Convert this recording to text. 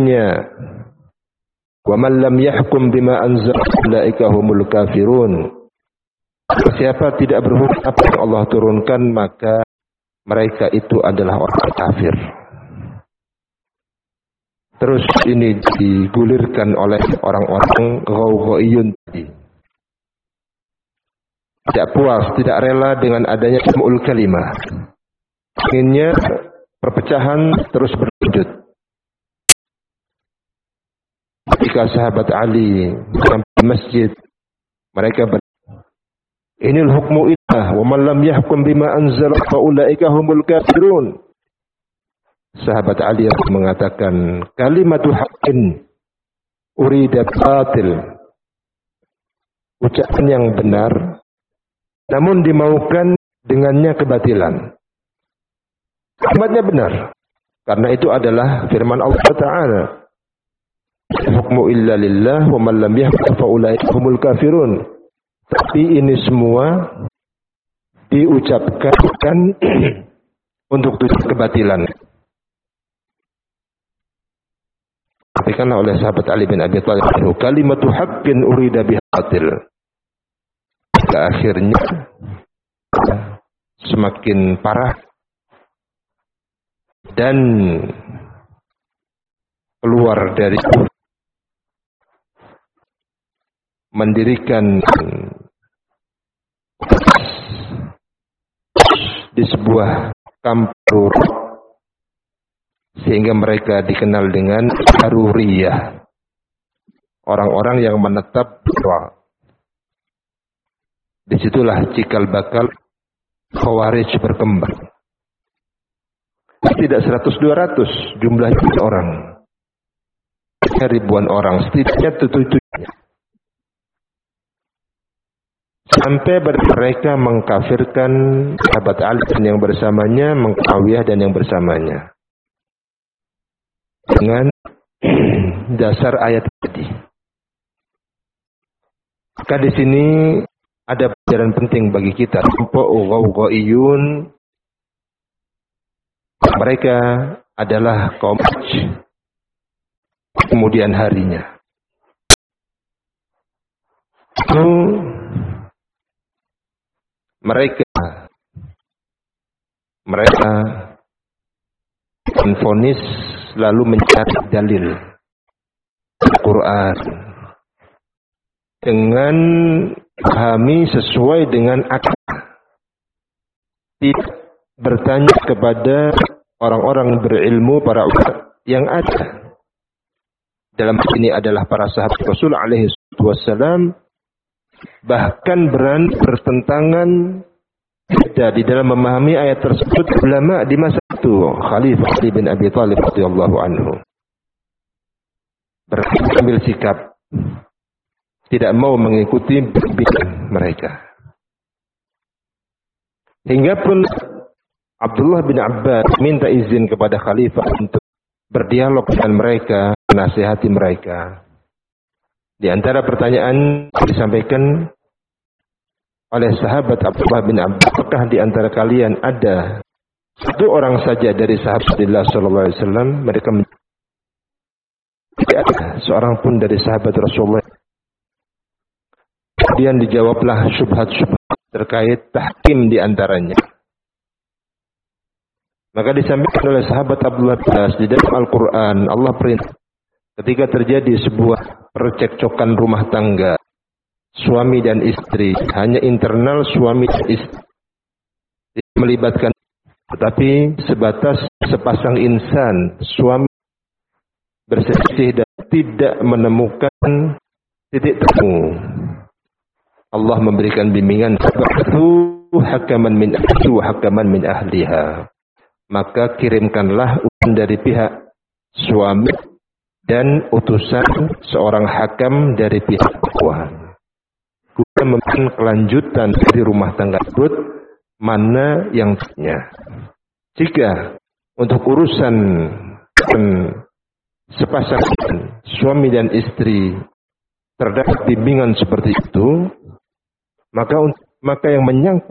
wa man lam yahkum bima anzala ulaika humul kafirun. Siapa tidak berhukum apa yang Allah turunkan, maka mereka itu adalah orang kafir. Terus ini digulirkan oleh orang-orang Ghawghaiyun tadi. Tidak puas, tidak rela dengan adanya jam'ul kalimah. Inginnya perpecahan terus berlanjut. Ketika sahabat Ali sampai di masjid, mereka Inil hukmu illah wa man lam yahkum bima anzala fa ulaika humul kafirun. Sahabat Ali mengatakan, kalimatu haqqin urida batil. Ucapan yang benar namun dimaukan dengannya kebatilan. Kalimatnya benar karena itu adalah firman Allah Ta'ala. Hukmu illa lillah wa man lam yahkum fa ulaika humul kafirun. Tapi ini semua diucapkan untuk tujuan kebatilan. Dikatakan oleh sahabat Ali bin Abi Thalib, kalimatu haqqin urida biha batil. Akhirnya semakin parah dan keluar dari mendirikan di sebuah kampus sehingga mereka dikenal dengan Haruriyah, orang-orang yang menetap disitulah cikal bakal Khawarij berkembang. Tidak 100-200 jumlahnya orang, ribuan orang, setidaknya tujuh-tujuhnya. Sampai mereka mengkafirkan sahabat Ali dan yang bersamanya, Muawiyah dan yang bersamanya. Dengan dasar ayat tadi. Maka di sini ada pelajaran penting bagi kita. Ghawghaiyun, mereka adalah kaum kemudian harinya. Itu mereka menvonis lalu mencari dalil Al-Quran dengan pahami sesuai dengan akal. Tidak bertanya kepada orang-orang berilmu, para ulama yang ada. Dalam ini adalah para sahabat Rasul alaihi wassalam, bahkan berani bertentangan di dalam memahami ayat tersebut ulama di masa itu. Khalifah Ali bin Abi Thalib radhiyallahu anhu berambil sikap tidak mau mengikuti bimbingan mereka. Hingga pun Abdullah bin Abbas minta izin kepada Khalifah untuk berdialog dengan mereka, menasihati mereka. Di antara pertanyaan yang disampaikan oleh sahabat Abdullah bin Abbas, apakah di antara kalian ada satu orang saja dari sahabat Rasulullah sallallahu alaihi wasallam? Mereka tidak ada seorang pun dari sahabat Rasulullah. Kemudian dijawablah syubhat-syubhat terkait tahkim di antaranya. Maka disampaikan oleh sahabat Abdullah bin Abbas di dalam Al-Quran, Allah perintah ketika terjadi sebuah percekcokan rumah tangga, suami dan istri, hanya internal suami dan istri, tidak melibatkan, tetapi sebatas sepasang insan, suami berselisih dan tidak menemukan titik temu. Allah memberikan bimbingan, hakaman min ahli wa hakaman min ahliha. Maka kirimkanlah utusan dari pihak suami dan utusan seorang hakam dari pihak perempuan. Guna memberikan kelanjutan dari rumah tangga tersebut mana yang tepat. Jika untuk urusan sepasang suami dan istri terdapat bimbingan seperti itu, maka yang menyangkut